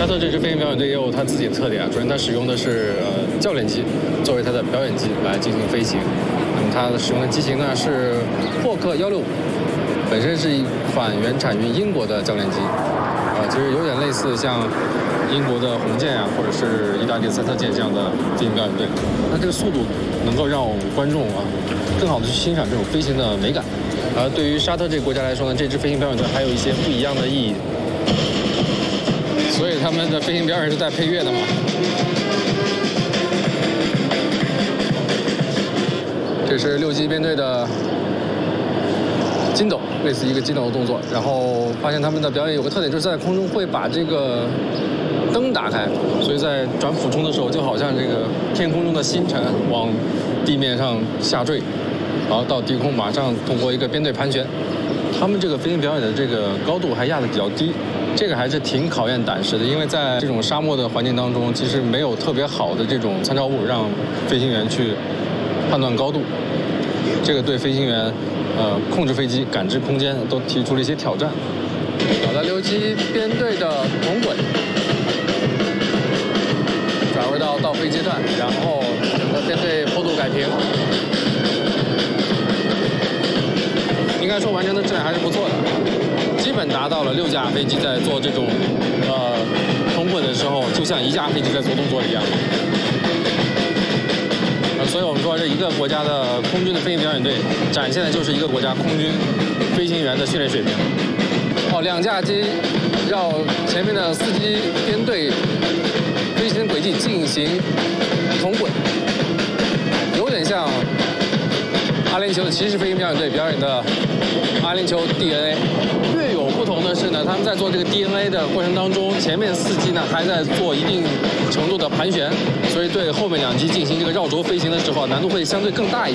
沙特这支飞行表演队也有它自己的特点啊。首先，它使用的是教练机作为它的表演机来进行飞行。那么它使用的机型呢是霍克165，本身是一款原产于英国的教练机，其实有点类似像英国的红箭啊，或者是意大利的三色箭这样的飞行表演队。它这个速度能够让观众更好的去欣赏这种飞行的美感。而对于沙特这个国家来说呢，这支飞行表演队还有一些不一样的意义。所以他们的飞行表演是带配乐的嘛。这是6机编队的筋斗，类似一个筋斗的动作。然后发现他们的表演有个特点，就是在空中会把这个灯打开，所以在转俯冲的时候，就好像这个天空中的星辰往地面上下坠，然后到低空马上通过一个编队盘旋。他们这个飞行表演的这个高度还压得比较低，这个还是挺考验胆识的，因为在这种沙漠的环境当中，其实没有特别好的这种参照物让飞行员去判断高度，这个对飞行员控制飞机、感知空间都提出了一些挑战。好的，6机编队的同轨，转入到倒飞阶段，然后整个编队坡度改平。应该说完成的质量还是不错的，基本达到了6架飞机在做这种同轨的时候，就像1架飞机在做动作一样。所以我们说这一个国家的空军的飞行表演队展现的就是一个国家空军飞行员的训练水平。2架机绕前面的4机编队飞行轨迹进行同轨，有点像阿联酋的骑士飞行表演队表演的阿联酋 DNA。 略有不同的是呢，他们在做这个 DNA 的过程当中，前面4机呢还在做一定程度的盘旋，所以对后面2机进行这个绕轴飞行的时候，难度会相对更大一些。